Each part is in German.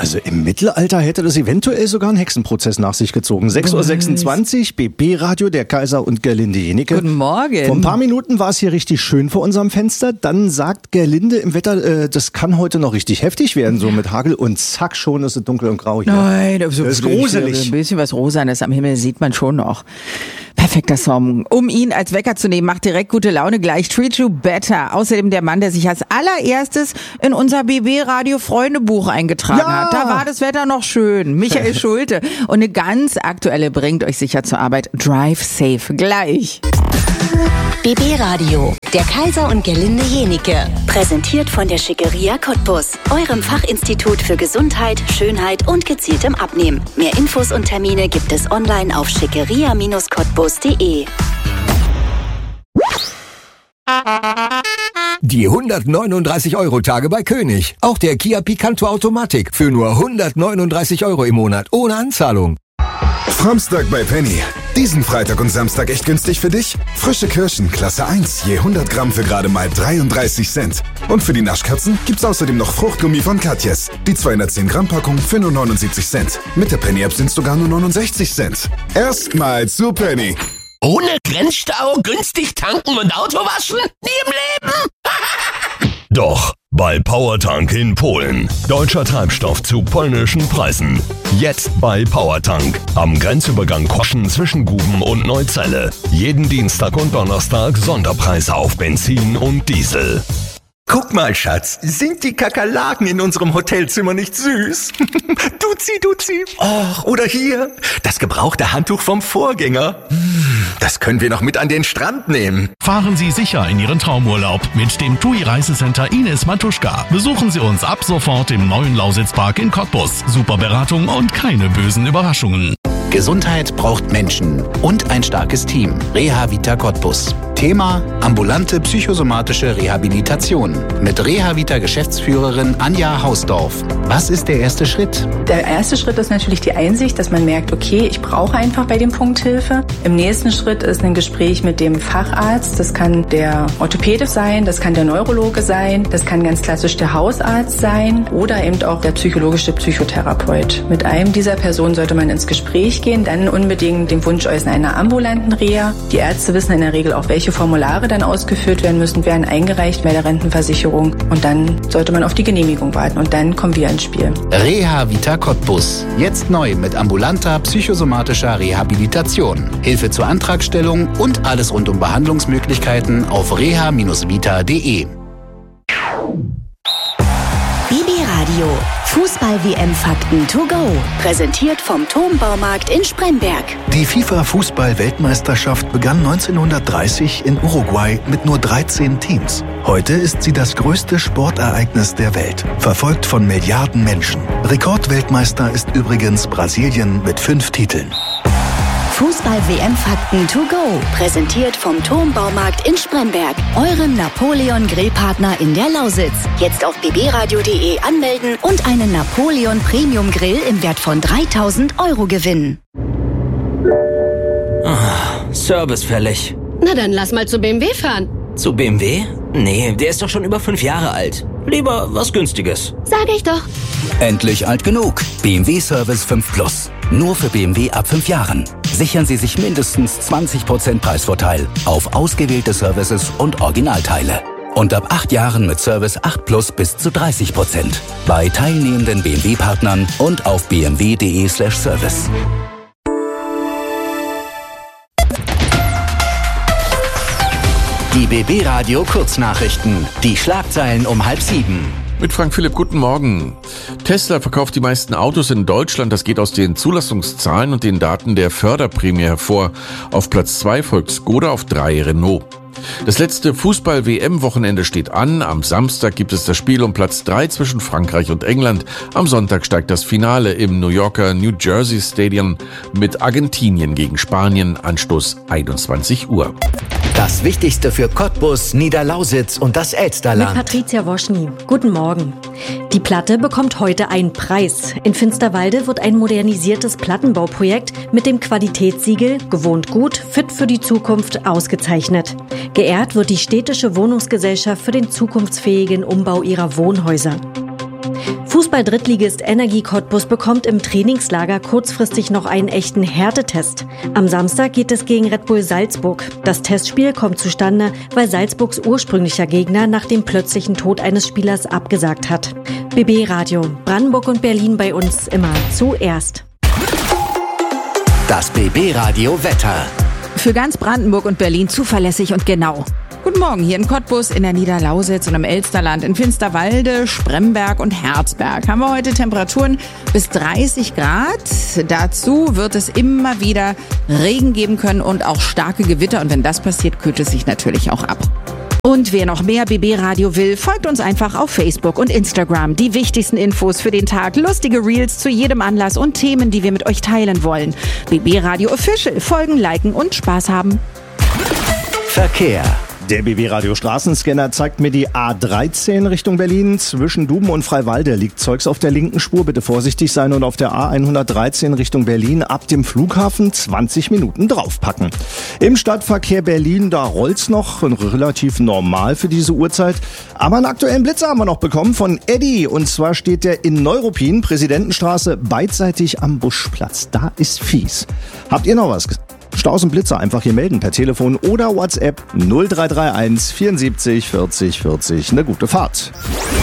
Also im Mittelalter hätte das eventuell sogar einen Hexenprozess nach sich gezogen. 6.26 Uhr, BB-Radio, der Kaiser und Gerlinde Jenike. Guten Morgen. Vor ein paar Minuten war es hier richtig schön vor unserem Fenster. Dann sagt Gerlinde im Wetter, das kann heute noch richtig heftig werden, so mit Hagel. Und zack, schon ist es dunkel und grau hier. Nein, das ist gruselig. Ein bisschen was Rosanes am Himmel sieht man schon noch. Perfekter Song. Um ihn als Wecker zu nehmen, macht direkt gute Laune gleich Treat You Better. Außerdem der Mann, der sich als allererstes in unser BB-Radio-Freundebuch eingetragen hat. Da war das Wetter noch schön. Michael Schulte. Und eine ganz aktuelle bringt euch sicher zur Arbeit. Drive Safe. Gleich. BB Radio, der Kaiser und Gerlinde Jenike. Präsentiert von der Schickeria Cottbus, eurem Fachinstitut für Gesundheit, Schönheit und gezieltem Abnehmen. Mehr Infos und Termine gibt es online auf schickeria-cottbus.de. Die 139-Euro-Tage bei König. Auch der Kia Picanto Automatik für nur 139 Euro im Monat ohne Anzahlung. Samstag bei Penny. Diesen Freitag und Samstag echt günstig für dich? Frische Kirschen, Klasse 1, je 100 Gramm für gerade mal 33 Cent. Und für die Naschkatzen gibt's außerdem noch Fruchtgummi von Katjes. Die 210 Gramm Packung für nur 79 Cent. Mit der Penny-App sind's sogar nur 69 Cent. Erstmal zu Penny. Ohne Grenzstau, günstig tanken und Auto waschen? Nie im Leben! Doch, bei Powertank in Polen. Deutscher Treibstoff zu polnischen Preisen. Jetzt bei Powertank. Am Grenzübergang Koschen zwischen Guben und Neuzelle. Jeden Dienstag und Donnerstag Sonderpreise auf Benzin und Diesel. Guck mal, Schatz, sind die Kakerlaken in unserem Hotelzimmer nicht süß? Duzi. Och, oder hier, das gebrauchte Handtuch vom Vorgänger. Das können wir noch mit an den Strand nehmen. Fahren Sie sicher in Ihren Traumurlaub mit dem TUI Reisecenter Ines Matuschka. Besuchen Sie uns ab sofort im neuen Lausitzpark in Cottbus. Super Beratung und keine bösen Überraschungen. Gesundheit braucht Menschen und ein starkes Team. Reha-Vita Cottbus. Thema: ambulante psychosomatische Rehabilitation. Mit Reha-Vita-Geschäftsführerin Anja Hausdorf. Was ist der erste Schritt? Der erste Schritt ist natürlich die Einsicht, dass man merkt, okay, ich brauche einfach bei dem Punkt Hilfe. Im nächsten Schritt ist ein Gespräch mit dem Facharzt. Das kann der Orthopäde sein, das kann der Neurologe sein, das kann ganz klassisch der Hausarzt sein oder eben auch der psychologische Psychotherapeut. Mit einem dieser Personen sollte man ins Gespräch gehen, dann unbedingt den Wunsch äußern einer ambulanten Reha. Die Ärzte wissen in der Regel auch, welche Formulare dann ausgefüllt werden müssen, werden eingereicht bei der Rentenversicherung und dann sollte man auf die Genehmigung warten und dann kommen wir ins Spiel. Reha-Vita Cottbus. Jetzt neu mit ambulanter psychosomatischer Rehabilitation. Hilfe zur Antragstellung und alles rund um Behandlungsmöglichkeiten auf reha-vita.de. BB-Radio. Fußball-WM-Fakten to go. Präsentiert vom Turmbaumarkt in Spremberg. Die FIFA-Fußball-Weltmeisterschaft begann 1930 in Uruguay mit nur 13 Teams. Heute ist sie das größte Sportereignis der Welt, verfolgt von Milliarden Menschen. Rekordweltmeister ist übrigens Brasilien mit 5 Titeln. Fußball-WM-Fakten to go. Präsentiert vom Turmbaumarkt in Spremberg. Eurem Napoleon-Grillpartner in der Lausitz. Jetzt auf bbradio.de anmelden und einen Napoleon Premium Grill im Wert von 3.000 € gewinnen. Service fällig. Na dann lass mal zu BMW fahren. Zu BMW? Nee, der ist doch schon über 5 Jahre alt. Lieber was Günstiges. Sag ich doch. Endlich alt genug. BMW Service 5 Plus. Nur für BMW ab 5 Jahren. Sichern Sie sich mindestens 20% Preisvorteil auf ausgewählte Services und Originalteile. Und ab 8 Jahren mit Service 8 Plus bis zu 30%. Bei teilnehmenden BMW-Partnern und auf bmw.de/service. Die BB Radio Kurznachrichten. Die Schlagzeilen um 6:30. Mit Frank Philipp, guten Morgen. Tesla verkauft die meisten Autos in Deutschland. Das geht aus den Zulassungszahlen und den Daten der Förderprämie hervor. Auf Platz 2 folgt Skoda, auf 3 Renault. Das letzte Fußball-WM-Wochenende steht an. Am Samstag gibt es das Spiel um Platz 3 zwischen Frankreich und England. Am Sonntag steigt das Finale im New Yorker New Jersey Stadium mit Argentinien gegen Spanien. Anstoß 21 Uhr. Das Wichtigste für Cottbus, Niederlausitz und das Elsterland. Mit Patricia Woschny. Guten Morgen. Die Platte bekommt heute einen Preis. In Finsterwalde wird ein modernisiertes Plattenbauprojekt mit dem Qualitätssiegel Gewohnt gut, fit für die Zukunft ausgezeichnet. Geehrt wird die Städtische Wohnungsgesellschaft für den zukunftsfähigen Umbau ihrer Wohnhäuser. Fußball-Drittligist Energie Cottbus bekommt im Trainingslager kurzfristig noch einen echten Härtetest. Am Samstag geht es gegen Red Bull Salzburg. Das Testspiel kommt zustande, weil Salzburgs ursprünglicher Gegner nach dem plötzlichen Tod eines Spielers abgesagt hat. BB Radio, Brandenburg und Berlin bei uns immer zuerst. Das BB Radio Wetter. Für ganz Brandenburg und Berlin zuverlässig und genau. Guten Morgen, hier in Cottbus, in der Niederlausitz und im Elsterland, in Finsterwalde, Spremberg und Herzberg haben wir heute Temperaturen bis 30 Grad. Dazu wird es immer wieder Regen geben können und auch starke Gewitter. Und wenn das passiert, kühlt es sich natürlich auch ab. Und wer noch mehr BB Radio will, folgt uns einfach auf Facebook und Instagram. Die wichtigsten Infos für den Tag, lustige Reels zu jedem Anlass und Themen, die wir mit euch teilen wollen. BB Radio Official, folgen, liken und Spaß haben. Verkehr. Der BB-Radio Straßenscanner zeigt mir die A13 Richtung Berlin. Zwischen Duben und Freiwalde liegt Zeugs auf der linken Spur. Bitte vorsichtig sein und auf der A113 Richtung Berlin ab dem Flughafen 20 Minuten draufpacken. Im Stadtverkehr Berlin, da rollt's noch, relativ normal für diese Uhrzeit. Aber einen aktuellen Blitzer haben wir noch bekommen von Eddie. Und zwar steht der in Neuruppin, Präsidentenstraße, beidseitig am Buschplatz. Da ist fies. Habt ihr noch was? Staus und Blitzer einfach hier melden per Telefon oder WhatsApp 0331 74 40 40. Eine gute Fahrt.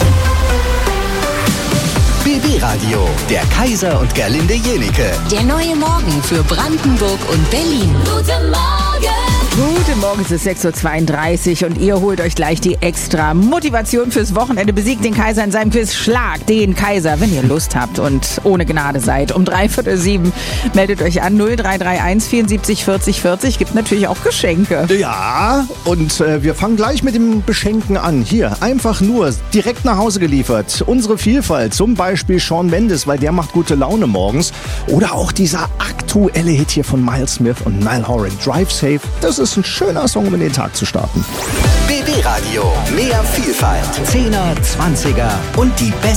BB Radio, der Kaiser und Gerlinde Jenike. Der neue Morgen für Brandenburg und Berlin. Guten Morgen! Guten Morgen, es ist 6.32 Uhr und ihr holt euch gleich die extra Motivation fürs Wochenende. Besiegt den Kaiser in seinem Quiz. Schlag den Kaiser, wenn ihr Lust habt und ohne Gnade seid. Um 6:45 meldet euch an 0331 74 40 40. Gibt natürlich auch Geschenke. Ja, und wir fangen gleich mit dem Beschenken an. Hier, einfach nur direkt nach Hause geliefert. Unsere Vielfalt, zum Beispiel Shawn Mendes, weil der macht gute Laune morgens. Oder auch dieser aktuelle Hit hier von Miles Smith und Niall Horan, Drive Safe. Das ist ein schöner Song, um in den Tag zu starten. BB Radio, mehr Vielfalt, 10er, 20er und die besten